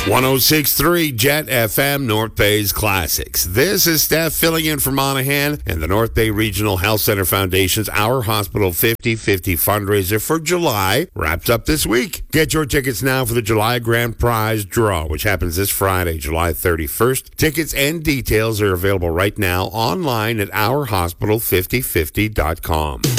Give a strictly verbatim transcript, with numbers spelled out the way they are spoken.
one oh six point three Jet F M, North Bay's Classics. This is Steph filling in for Monahan and the North Bay Regional Health Center Foundation's Our Hospital fifty fifty fundraiser for July wraps up this week. Get your tickets now for the July Grand Prize Draw, which happens this Friday, July thirty-first. Tickets and details are available right now online at our hospital fifty fifty dot com.